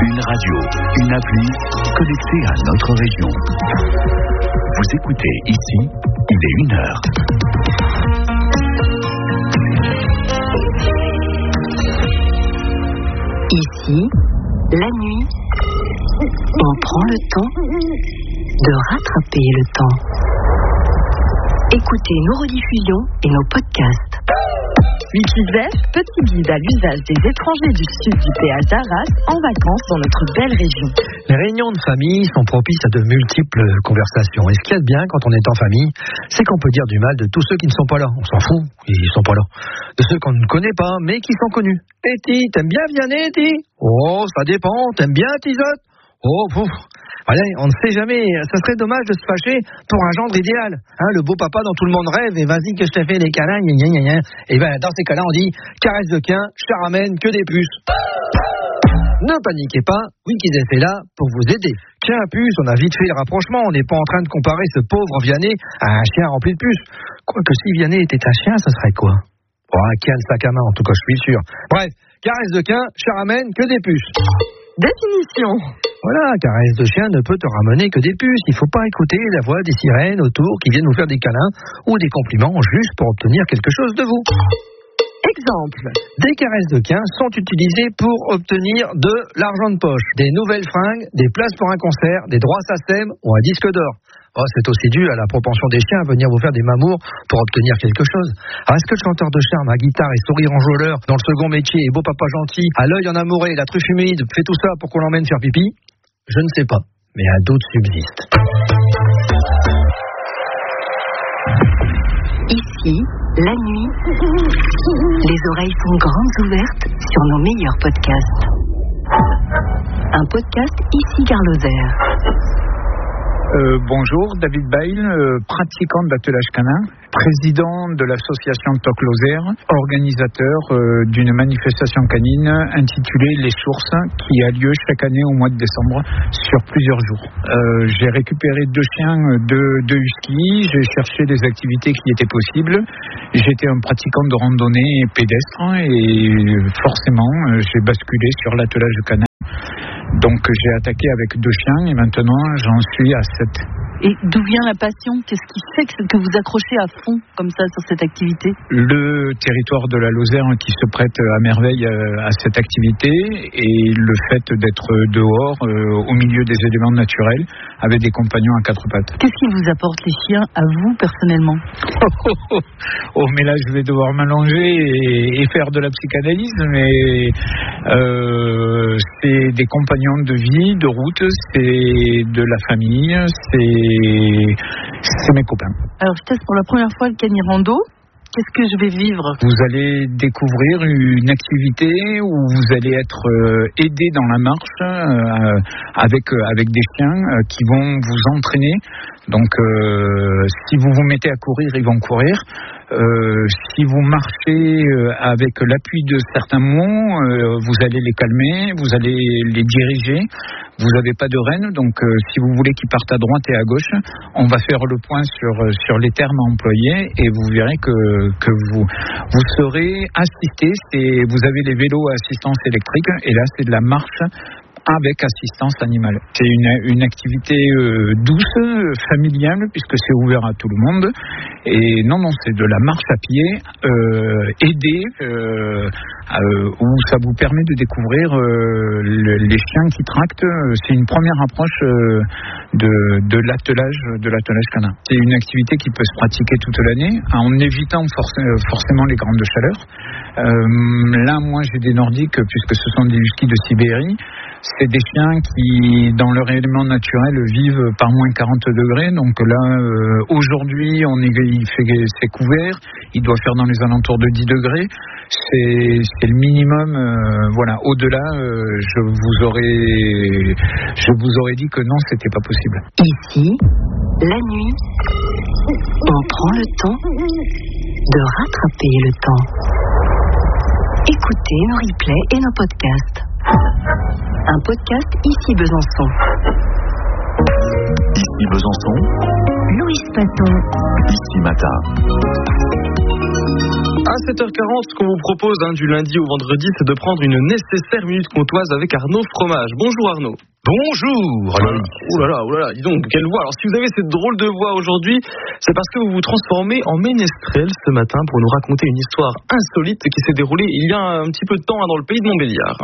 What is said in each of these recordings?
Une radio, une appli, connectée à notre région. Vous écoutez ici, il est 1h. Ici, la nuit, on prend le temps de rattraper le temps. Écoutez nos rediffusions et nos podcasts. Wikizef, petit guide à l'usage des étrangers du sud du péage d'Arras en vacances dans notre belle région. Les réunions de famille sont propices à de multiples conversations. Et ce qu'il y a de bien quand on est en famille, c'est qu'on peut dire du mal de tous ceux qui ne sont pas là. On s'en fout, ils sont pas là. De ceux qu'on ne connaît pas, mais qui sont connus. Et Ti, t'aimes bien Vianney, Ti? Oh, ça dépend. T'aimes bien Tizotte? Oh, pouf. Allez, on ne sait jamais, ça serait dommage de se fâcher pour un gendre idéal. Hein, le beau papa dont tout le monde rêve, et vas-y que je te fais des câlins, gna gna gna. Et ben, dans ces cas-là, on dit caresse de quin, charamène, que des puces. Ne paniquez pas, Wikizef est là pour vous aider. Quin, puce, on a vite fait le rapprochement, on n'est pas en train de comparer ce pauvre Vianney à un chien rempli de puces. Quoique si Vianney était un chien, ça serait quoi? Oh, un quin de sac à main, en tout cas, je suis sûr. Bref, caresse de quin, charamène, que des puces. Définition. Voilà, caresse de chien ne peut te ramener que des puces. Il ne faut pas écouter la voix des sirènes autour qui viennent vous faire des câlins ou des compliments juste pour obtenir quelque chose de vous. Exemple. Des caresses de quin sont utilisées pour obtenir de l'argent de poche, des nouvelles fringues, des places pour un concert, des droits SACEM ou un disque d'or. Oh, c'est aussi dû à la propension des chiens à venir vous faire des mamours pour obtenir quelque chose. Alors, est-ce que le chanteur de charme à guitare et sourire enjôleur, dans le second métier, et beau papa gentil, à l'œil en amouré, la truffe humide, fait tout ça pour qu'on l'emmène faire pipi? Je ne sais pas, mais un doute subsiste. Ici, la nuit, les oreilles sont grandes ouvertes sur nos meilleurs podcasts. Un podcast ici Garloser. Bonjour, David Bail, pratiquant d'attelage canin, président de l'association TOC Lozère, organisateur d'une manifestation canine intitulée Les Sources, qui a lieu chaque année au mois de décembre sur plusieurs jours. J'ai récupéré 2 chiens, 2 huskies, j'ai cherché des activités qui étaient possibles. J'étais un pratiquant de randonnée pédestre et forcément j'ai basculé sur l'attelage canin. Donc j'ai attaqué avec 2 chiens et maintenant j'en suis à 7. Et d'où vient la passion? Qu'est-ce qui fait que vous accrochez à fond comme ça sur cette activité? Le territoire de la Lozère qui se prête à merveille à cette activité et le fait d'être dehors au milieu des éléments naturels avec des compagnons à 4 pattes. Qu'est-ce qui vous apporte les chiens à vous personnellement? Oh, mais là je vais devoir m'allonger et faire de la psychanalyse, mais c'est des compagnons de vie, de route, c'est de la famille, c'est mes copains. Alors je teste pour la première fois le canirando. Qu'est-ce que je vais vivre? Vous allez découvrir une activité où vous allez être aidé dans la marche avec des chiens qui vont vous entraîner. Donc si vous vous mettez à courir, ils vont courir. Si vous marchez avec l'appui de certains mots, vous allez les calmer, vous allez les diriger. Vous n'avez pas de rêne, donc si vous voulez qu'ils partent à droite et à gauche, on va faire le point sur les termes à employer et vous verrez que vous serez assisté. Vous avez les vélos à assistance électrique et là c'est de la marche avec assistance animale. C'est une activité douce, familiale, puisque c'est ouvert à tout le monde. Et non, c'est de la marche à pied, aidée, où ça vous permet de découvrir les chiens qui tractent. C'est une première approche de l'attelage canin. C'est une activité qui peut se pratiquer toute l'année, en évitant forcément les grandes chaleurs. Là, moi, j'ai des nordiques, puisque ce sont des huskies de Sibérie. C'est des chiens qui, dans leur élément naturel, vivent par moins 40 degrés. Donc là, aujourd'hui, c'est couvert. Il doit faire dans les alentours de 10 degrés. C'est le minimum. Voilà. Au-delà, je vous aurais dit que non, c'était pas possible. Ici, la nuit, on prend le temps de rattraper le temps. Écoutez nos replays et nos podcasts. Un podcast ici Besançon. Ici Besançon. Louis Paton. Ici Matin. Un 7h40, ce qu'on vous propose du lundi au vendredi, c'est de prendre une nécessaire minute comptoise avec Arnaud Fromage. Bonjour Arnaud. Bonjour. Oh là là, dis donc, quelle voix. Alors si vous avez cette drôle de voix aujourd'hui, c'est parce que vous vous transformez en ménestrel ce matin pour nous raconter une histoire insolite qui s'est déroulée il y a un petit peu de temps dans le pays de Montbéliard.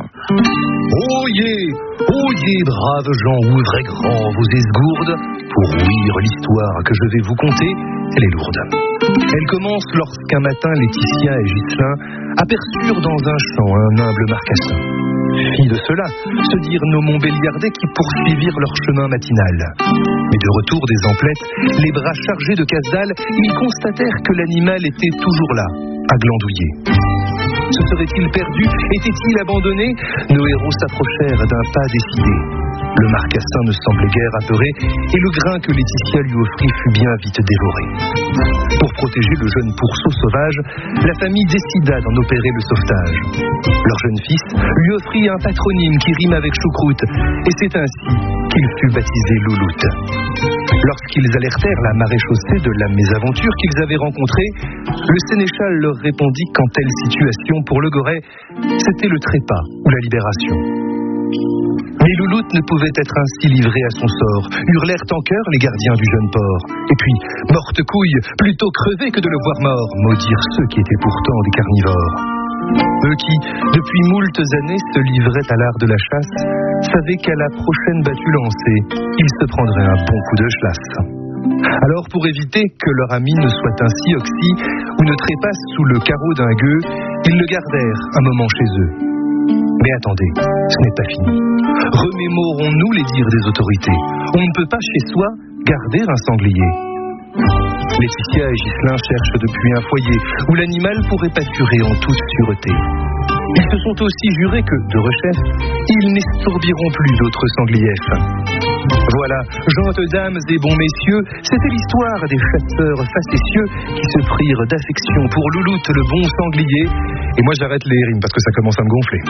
Oyez, braves gens, ouvrez grand vos esgourdes pour ouïr l'histoire que je vais vous conter. Elle est lourde. Elle commence lorsqu'un matin, Laetitia et Ghislain aperçurent dans un champ un humble marcassin. Fit de cela se dirent nos Montbéliardais qui poursuivirent leur chemin matinal. Mais de retour des emplettes, les bras chargés de casse-dalle, ils constatèrent que l'animal était toujours là, à glandouiller. Se serait-il perdu? Était-il abandonné? Nos héros s'approchèrent d'un pas décidé. Le marcassin ne semblait guère apeuré et le grain que Laetitia lui offrit fut bien vite dévoré. Pour protéger le jeune pourceau sauvage, la famille décida d'en opérer le sauvetage. Leur jeune fils lui offrit un patronyme qui rime avec choucroute et c'est ainsi qu'il fut baptisé Louloute. Lorsqu'ils alertèrent la maréchaussée de la mésaventure qu'ils avaient rencontrée, le sénéchal leur répondit qu'en telle situation pour le Goret, c'était le trépas ou la libération. Mais Louloute ne pouvait être ainsi livré à son sort. Hurlèrent en chœur les gardiens du jeune port. Et puis, morte couille, plutôt crever que de le voir mort, maudirent ceux qui étaient pourtant des carnivores. Eux qui, depuis moultes années, se livraient à l'art de la chasse, savaient qu'à la prochaine battue lancée, ils se prendraient un bon coup de chlasse. Alors, pour éviter que leur ami ne soit ainsi oxy ou ne trépasse sous le carreau d'un gueux, ils le gardèrent un moment chez eux. Mais attendez, ce n'est pas fini. Remémorons-nous les dires des autorités. On ne peut pas chez soi garder un sanglier. Laetitia et Ghislain cherchent depuis un foyer où l'animal pourrait pâturer en toute sûreté. Ils se sont aussi jurés que, de rechef, ils n'estourbiront plus d'autres sangliers. Voilà, gentes dames et bons messieurs, c'était l'histoire des chasseurs facétieux qui se prirent d'affection pour Louloute, le bon sanglier. Et moi j'arrête les rimes parce que ça commence à me gonfler.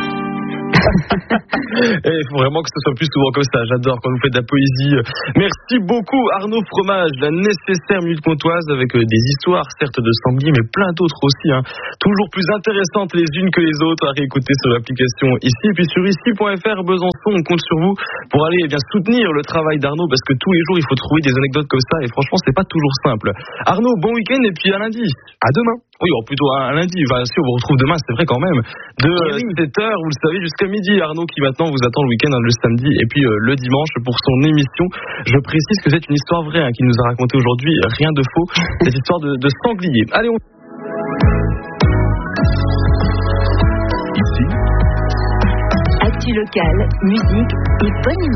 Et il faut vraiment que ce soit plus souvent comme ça. J'adore quand vous faites de la poésie. Merci beaucoup Arnaud Fromage. La nécessaire minute comptoise avec des histoires certes de sangliers mais plein d'autres aussi toujours plus intéressantes les unes que les autres à réécouter sur l'application ici. Et puis sur ici.fr Besançon, on compte sur vous pour aller soutenir le travail d'Arnaud parce que tous les jours il faut trouver des anecdotes comme ça et franchement c'est pas toujours simple. Arnaud, bon week-end et puis à lundi. À demain. Oui, plutôt à lundi. Enfin, si on vous retrouve demain, c'est vrai quand même. De 7h, vous le savez, jusqu'à midi. Arnaud qui maintenant vous attend le week-end, le samedi et puis le dimanche pour son émission. Je précise que c'est une histoire vraie qu'il nous a raconté aujourd'hui. Rien de faux. Cette histoire de sanglier. Allez, Actu locale, musique et bonne humeur.